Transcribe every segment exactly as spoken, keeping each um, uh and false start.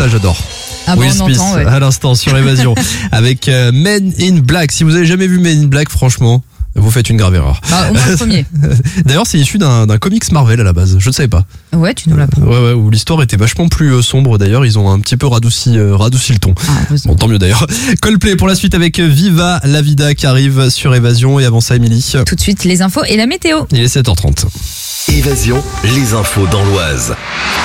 ça j'adore. Ah Will bah on Smith entend, ouais. à l'instant sur Évasion avec euh, Men in Black. Si vous avez jamais vu Men in Black, franchement, vous faites une grave erreur. Bah, au moins le premier. D'ailleurs, c'est issu d'un, d'un comics Marvel à la base. Je ne savais pas. Ouais, tu nous l'apprends. Ouais, ouais, où l'histoire était vachement plus euh, sombre. D'ailleurs, ils ont un petit peu radouci, euh, radouci le ton. Ah, heureusement. Bon, tant mieux d'ailleurs. Coldplay pour la suite avec Viva la Vida qui arrive sur Évasion. Et avant ça, Émilie. Tout de suite, les infos et la météo. Il est sept heures trente. Évasion, les infos dans l'Oise.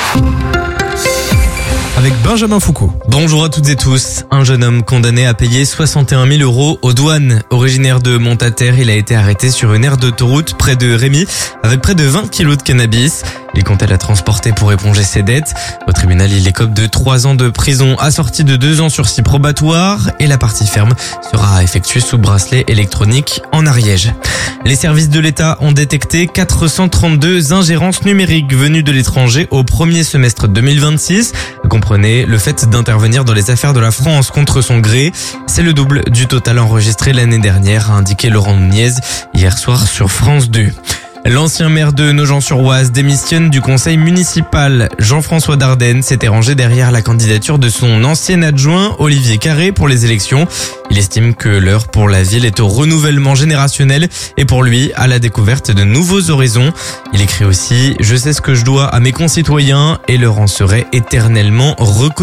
Avec Benjamin Foucault. Bonjour à toutes et tous. Un jeune homme condamné à payer soixante et un mille euros aux douanes. Originaire de Montataire, il a été arrêté sur une aire d'autoroute près de Rémy avec près de vingt kilos de cannabis. Il comptait la transporter pour éponger ses dettes. Au tribunal, il écope de trois ans de prison assorti de deux ans sursis probatoire et la partie ferme sera effectuée sous bracelet électronique en Ariège. Les services de l'État ont détecté quatre cent trente-deux ingérences numériques venues de l'étranger au premier semestre deux mille vingt-six. Comprenez le fait d'intervenir dans les affaires de la France contre son gré. C'est le double du total enregistré l'année dernière, a indiqué Laurent Nunez hier soir sur France deux. L'ancien maire de Nogent-sur-Oise démissionne du conseil municipal. Jean-François Dardenne s'était rangé derrière la candidature de son ancien adjoint Olivier Carré pour les élections. Il estime que l'heure pour la ville est au renouvellement générationnel et pour lui à la découverte de nouveaux horizons. Il écrit aussi « Je sais ce que je dois à mes concitoyens et leur en serai éternellement reconnaissant ».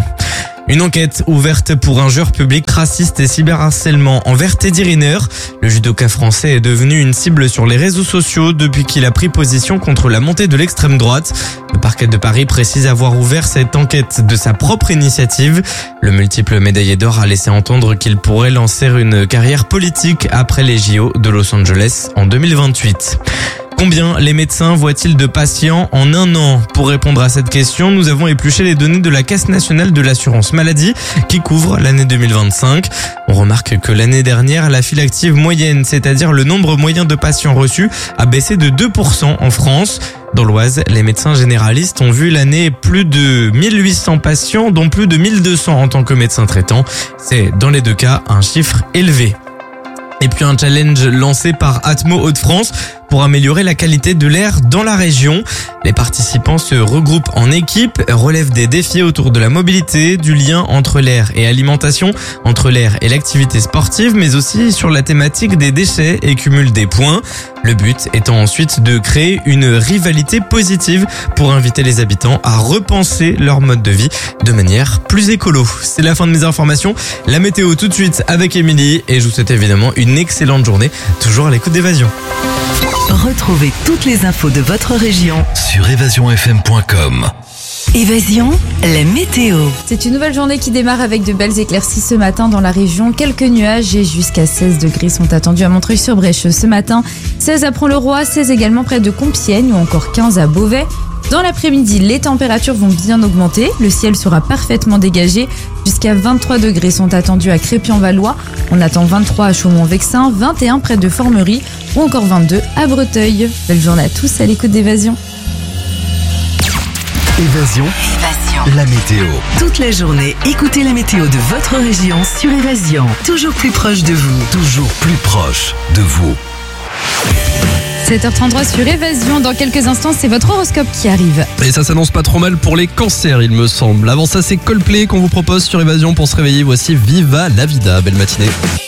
Une enquête ouverte pour injures publiques racistes et cyberharcèlement envers Teddy Riner. Le judoka français est devenu une cible sur les réseaux sociaux depuis qu'il a pris position contre la montée de l'extrême droite. Le parquet de Paris précise avoir ouvert cette enquête de sa propre initiative. Le multiple médaillé d'or a laissé entendre qu'il pourrait lancer une carrière politique après les J O de Los Angeles en deux mille vingt-huit. Combien les médecins voient-ils de patients en un an? Pour répondre à cette question, nous avons épluché les données de la Caisse nationale de l'assurance maladie qui couvre l'année deux mille vingt-cinq. On remarque que l'année dernière, la file active moyenne, c'est-à-dire le nombre moyen de patients reçus, a baissé de deux pour cent en France. Dans l'Oise, les médecins généralistes ont vu l'année plus de mille huit cents patients, dont plus de mille deux cents en tant que médecins traitants. C'est dans les deux cas un chiffre élevé. Et puis un challenge lancé par Atmo Hauts-de-France pour améliorer la qualité de l'air dans la région. Les participants se regroupent en équipe, relèvent des défis autour de la mobilité, du lien entre l'air et alimentation, entre l'air et l'activité sportive, mais aussi sur la thématique des déchets et cumulent des points. Le but étant ensuite de créer une rivalité positive pour inviter les habitants à repenser leur mode de vie de manière plus écolo. C'est la fin de mes informations. La météo tout de suite avec Émilie et je vous souhaite évidemment une excellente journée, toujours à l'écoute d'Évasion. Retrouvez toutes les infos de votre région Sur évasion f m point com. Évasion, la météo. C'est une nouvelle journée qui démarre avec de belles éclaircies ce matin dans la région. Quelques nuages et jusqu'à seize degrés sont attendus à Montreuil-sur-Brèche ce matin. seize à Pront-le-Roi, seize également près de Compiègne ou encore quinze à Beauvais. Dans l'après-midi, les températures vont bien augmenter. Le ciel sera parfaitement dégagé. Jusqu'à vingt-trois degrés sont attendus à Crépy-en-Valois. On attend vingt-trois à Chaumont-Vexin, vingt et un près de Formerie ou encore vingt-deux à Breteuil. Belle journée à tous à l'écoute d'Évasion. Évasion, Évasion. la météo. Toute la journée, écoutez la météo de votre région sur Évasion. Toujours plus proche de vous. Toujours plus proche de vous. sept heures trente-trois sur Évasion. Dans quelques instants, c'est votre horoscope qui arrive. Et ça s'annonce pas trop mal pour les cancers, il me semble. Avant ça, c'est Coldplay qu'on vous propose sur Évasion pour se réveiller. Voici Viva la Vida. Belle matinée.